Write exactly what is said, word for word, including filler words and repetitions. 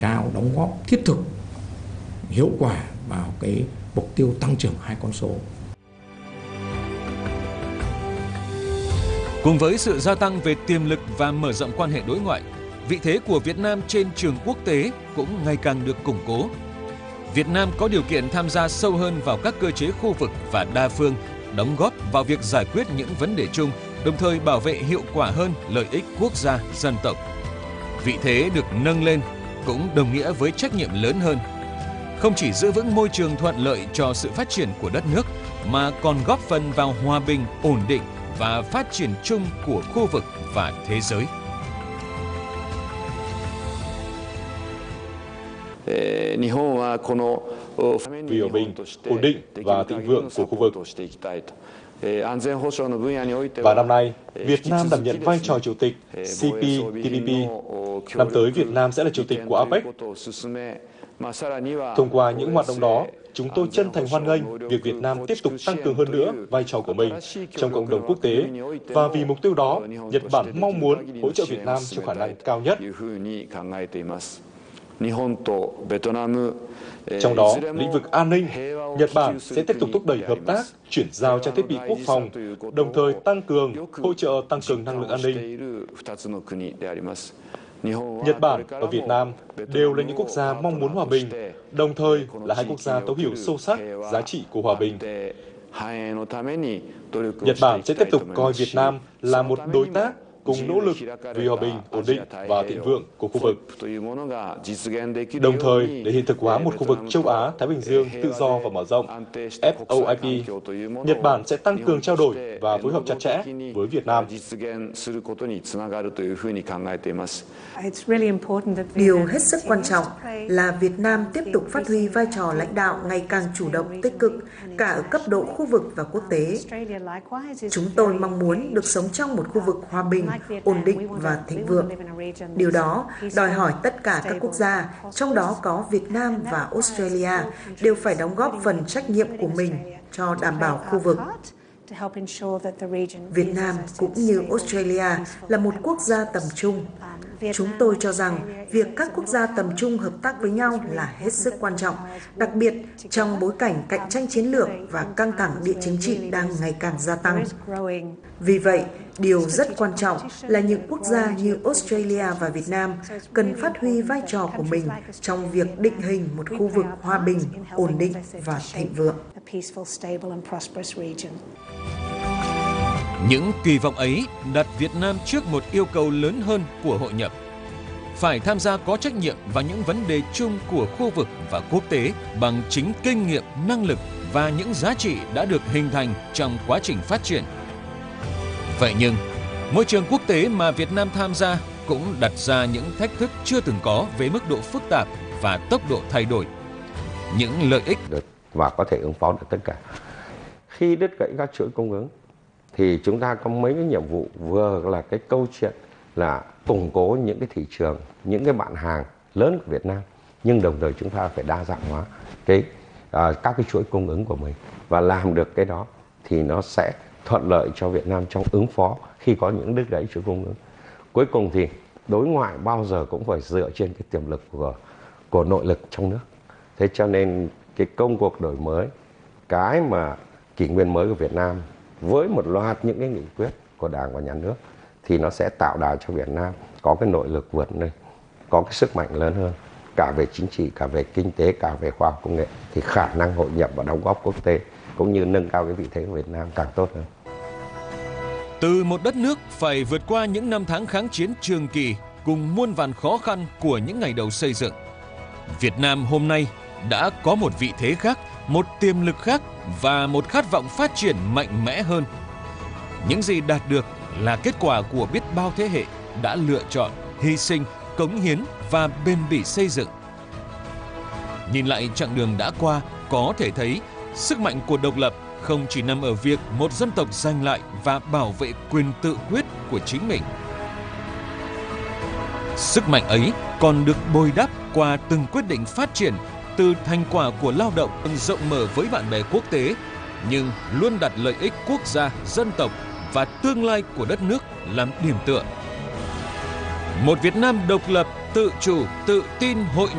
cao đóng góp thiết thực, hiệu quả vào cái mục tiêu tăng trưởng hai con số. Cùng với sự gia tăng về tiềm lực và mở rộng quan hệ đối ngoại, vị thế của Việt Nam trên trường quốc tế cũng ngày càng được củng cố. Việt Nam có điều kiện tham gia sâu hơn vào các cơ chế khu vực và đa phương, đóng góp vào việc giải quyết những vấn đề chung, đồng thời bảo vệ hiệu quả hơn lợi ích quốc gia, dân tộc. Vị thế được nâng lên cũng đồng nghĩa với trách nhiệm lớn hơn. Không chỉ giữ vững môi trường thuận lợi cho sự phát triển của đất nước, mà còn góp phần vào hòa bình, ổn định và phát triển chung của khu vực và thế giới. Vì hòa bình, ổn định và thịnh vượng của khu vực. Và năm nay, Việt Nam đảm nhận vai trò chủ tịch C P T P P. Năm tới, Việt Nam sẽ là chủ tịch của a pếch. Thông qua những hoạt động đó, chúng tôi chân thành hoan nghênh việc Việt Nam tiếp tục tăng cường hơn nữa vai trò của mình trong cộng đồng quốc tế, và vì mục tiêu đó, Nhật Bản mong muốn hỗ trợ Việt Nam trong khả năng cao nhất. Trong đó, lĩnh vực an ninh, Nhật Bản sẽ tiếp tục thúc đẩy hợp tác, chuyển giao trang thiết bị quốc phòng, đồng thời tăng cường, hỗ trợ tăng cường năng lượng an ninh. Nhật Bản và Việt Nam đều là những quốc gia mong muốn hòa bình, đồng thời là hai quốc gia thấu hiểu sâu sắc giá trị của hòa bình. Nhật Bản sẽ tiếp tục coi Việt Nam là một đối tác cùng nỗ lực vì hòa bình, ổn định và thịnh vượng của khu vực. Đồng thời, để hiện thực hóa một khu vực châu Á, Thái Bình Dương tự do và mở rộng, F O I P, Nhật Bản sẽ tăng cường trao đổi và phối hợp chặt chẽ với Việt Nam. Điều hết sức quan trọng là Việt Nam tiếp tục phát huy vai trò lãnh đạo ngày càng chủ động, tích cực, cả ở cấp độ khu vực và quốc tế. Chúng tôi mong muốn được sống trong một khu vực hòa bình, ổn định và thịnh vượng. Điều đó đòi hỏi tất cả các quốc gia, trong đó có Việt Nam và Australia, đều phải đóng góp phần trách nhiệm của mình cho đảm bảo khu vực. Việt Nam cũng như Australia là một quốc gia tầm trung. Chúng tôi cho rằng việc các quốc gia tầm trung hợp tác với nhau là hết sức quan trọng, đặc biệt trong bối cảnh cạnh tranh chiến lược và căng thẳng địa chính trị đang ngày càng gia tăng. Vì vậy, điều rất quan trọng là những quốc gia như Australia và Việt Nam cần phát huy vai trò của mình trong việc định hình một khu vực hòa bình, ổn định và thịnh vượng. Những kỳ vọng ấy đặt Việt Nam trước một yêu cầu lớn hơn của hội nhập. Phải tham gia có trách nhiệm vào những vấn đề chung của khu vực và quốc tế bằng chính kinh nghiệm, năng lực và những giá trị đã được hình thành trong quá trình phát triển. Vậy nhưng, môi trường quốc tế mà Việt Nam tham gia cũng đặt ra những thách thức chưa từng có về mức độ phức tạp và tốc độ thay đổi. Những lợi ích và có thể ứng phó được tất cả. Khi đứt gãy các chuỗi cung ứng thì chúng ta có mấy cái nhiệm vụ, vừa là cái câu chuyện là củng cố những cái thị trường, những cái bạn hàng lớn của Việt Nam, nhưng đồng thời chúng ta phải đa dạng hóa cái à, các cái chuỗi cung ứng của mình, và làm được cái đó thì nó sẽ thuận lợi cho Việt Nam trong ứng phó khi có những đứt gãy chuỗi cung ứng. Cuối cùng thì đối ngoại bao giờ cũng phải dựa trên cái tiềm lực của của nội lực trong nước. Thế cho nên cái công cuộc đổi mới, cái mà kỷ nguyên mới của Việt Nam với một loạt những cái nghị quyết của Đảng và Nhà nước thì nó sẽ tạo đà cho Việt Nam có cái nội lực vượt lên, có cái sức mạnh lớn hơn, cả về chính trị, cả về kinh tế, cả về khoa học công nghệ, thì khả năng hội nhập và đóng góp quốc tế cũng như nâng cao cái vị thế của Việt Nam càng tốt hơn. Từ một đất nước phải vượt qua những năm tháng kháng chiến trường kỳ cùng muôn vàn khó khăn của những ngày đầu xây dựng, Việt Nam hôm nay đã có một vị thế khác, một tiềm lực khác và một khát vọng phát triển mạnh mẽ hơn. Những gì đạt được là kết quả của biết bao thế hệ đã lựa chọn, hy sinh, cống hiến và bền bỉ xây dựng. Nhìn lại chặng đường đã qua, có thể thấy sức mạnh của độc lập không chỉ nằm ở việc một dân tộc giành lại và bảo vệ quyền tự quyết của chính mình. Sức mạnh ấy còn được bồi đắp qua từng quyết định phát triển, từ thành quả của lao động rộng mở với bạn bè quốc tế, nhưng luôn đặt lợi ích quốc gia, dân tộc và tương lai của đất nước làm điểm tựa. Một Việt Nam độc lập, tự chủ, tự tin, hội